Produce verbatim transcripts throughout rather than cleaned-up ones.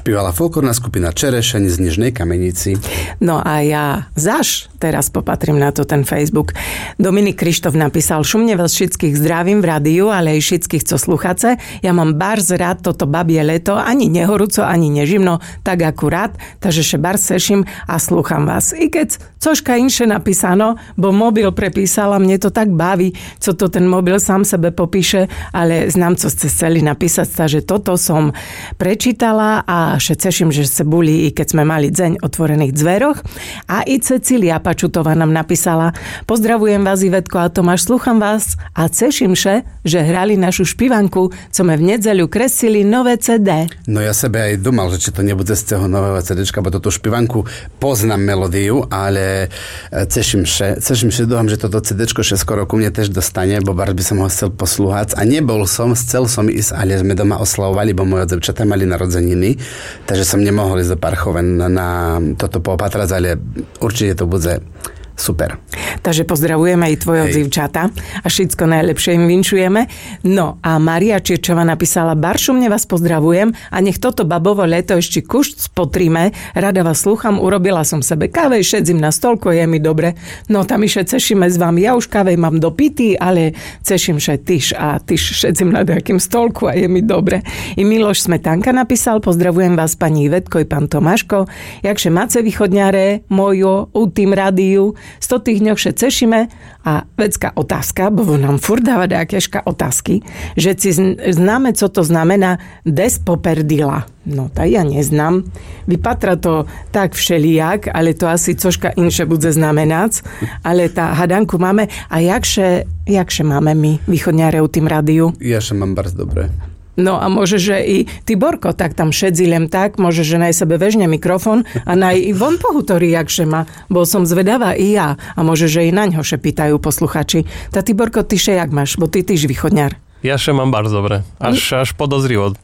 Spievala folklórna skupina Čerešeň z Nižnej Kamenici. No a ja zaš teraz popatrím na to ten Facebook. Dominik Krištof napísal: šumne vás všetkých zdravím v rádiu, ale aj všetkých, co sluchace. Ja mám barz rád toto babie leto, ani nehorúco, ani nežimno, tak akurát, takže še barz seším a slúcham vás. I keď cožka inše napísano, bo mobil prepísala, mne to tak baví, co to ten mobil sám sebe popíše, ale znam, co ste chceli napísať, takže toto som prečítala a še ceším, že ste boli, i keď sme mali deň otvorených dveroch. A i Cecília Pačutová nám napísala: pozdravujem vás, Ivetko a Tomáš, slúcham vás a ceším še, že hrali našu špivanku, co me v nedzeľu kresili nové cé dé. No ja sebe aj dumal, že či to nebude z toho nového cé déčka, bo toto špivanku poznám melódiu, ale ceším še, ceším še, dúfam, že toto cé déčko še skoro ku mne tež dostane, bo bar by som ho chcel poslúhať a nebol som, chcel som ísť, ale sme doma oslavovali, bo moje devčatá mali narodzeniny, takže som nemohol ísť do Parchoven na, na toto poopatrať, ale určite to bude super. Takže pozdravujeme aj tvoje dzivčata a všetko najlepšie im vinčujeme. No a Maria Čirčová napísala: baršumne vás pozdravujem a nech toto babovo leto ešte kušť spotríme. Rada vás slúcham, urobila som sebe kávej, šedzím na stolku, je mi dobre. No tam iše cešíme s vám, ja už kávej mám dopitý, ale ceším še tyš a tyš šedzím na nejakým stolku a je mi dobre. I Miloš Smetanka napísal: pozdravujem vás pani Ivetko i pán Tomáško, jakže máte východňare mojo u tým rádiu. sto týždňoch še cešíme a vecká otázka, bo nám furt dáva nejakéška otázky, že si známe, co to znamená despoperdila. No, tak ja neznám. Vypatra to tak všelijak, ale to asi cožka inše bude znamenať. Ale tá hadanku máme. A jakže, jakže máme my, východňare u tým rádiu? Ja še mám barz dobre. No a môže, že i Tiborko tak tam šedzilem tak, môže, že naj sebe vežne mikrofon a naj i von pohutorí, jakže ma. Bol som zvedavá i ja. A môže, že i naňho še pýtajú posluchači. Tá Tiborko, ty še jak máš? Bo ty tyž východňar. Ja še mám bardzo dobre. Až, až podozrivo.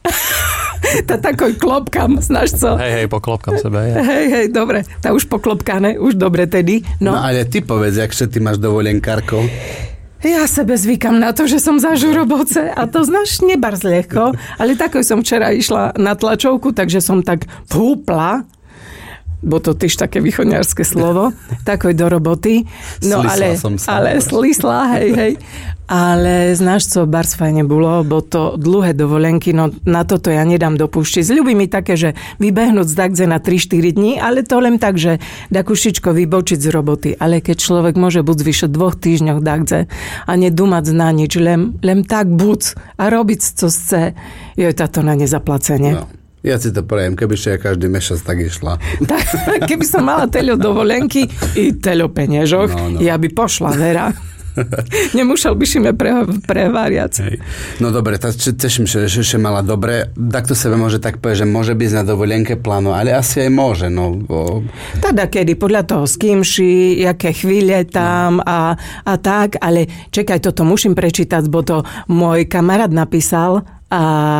Tá takoj klopkam, znáš co? Hej, hej, poklopkam sebe. Ja. Hej, hej, dobre. Tá už poklopkané, už dobre tedy. No, no ale ty povedz, jakže ty máš dovolenkárko? Ja sebe zvykam na to, že som za žuroboce a to znáš nebarz ľahko, ale takoj som včera išla na tlačovku, takže som tak vhúpla, bo to tyž také východňarské slovo, takoj do roboty. No slisla ale, som sa. Ale slisla, hej, hej. Ale znáš co, barz fajne bolo, bo to dlhé dovolenky, no na toto ja nedám dopúštiť. Zľubí mi také, že vybehnúť z Dagdze na tri štyri dní, ale to len tak, že dá kušičko vybočiť z roboty. Ale keď človek môže buď zvyše dvoch týždňoch Dagdze a nedumať na nič, len, len tak buď a robiť, co chce, je táto na nezaplacenie. No. Ja si to prajem, keby še ja každý mešac tak išla. Tak, keby som mala teľo dovolenky i teľo peniežoch, no, no. Ja by pošla, vera. Nemusel by si me pre, prevariať. Hej. No dobre, tak teším, že še mala dobre. Tak to sebe môže tak povedať, že môže byť na dovolenke plánu, ale asi aj môže. No, bo... Teda kedy, podľa toho s kým ši, jaké chvíle tam no. a, a tak, ale čekaj, toto musím prečítať, bo to môj kamarát napísal a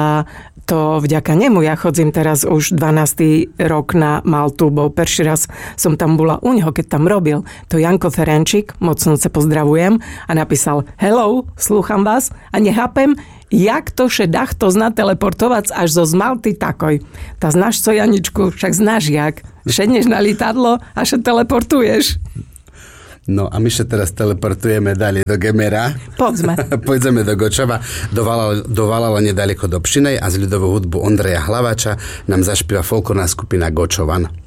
to vďaka nemu ja chodzím teraz už dvanásty rok na Maltu, bo prvý raz som tam bola u neho, keď tam robil. To Janko Ferenčík, mocno sa pozdravujem, a napísal: hello, slúcham vás a nechápem, jak to še dach to zna teleportovať až zo z Malty takoj. Tá znáš co, Janičku, však znáš jak. Šedneš na lietadlo a še teleportuješ. No a my sa teraz teleportujeme ďalej do Gemera. Poďme. Poďme do Gočova, do Valala, do Valala nedaleko do Pšinej a z ľudovú hudbu Ondreja Hlavača nám zašpíva folklórna skupina Gočovan.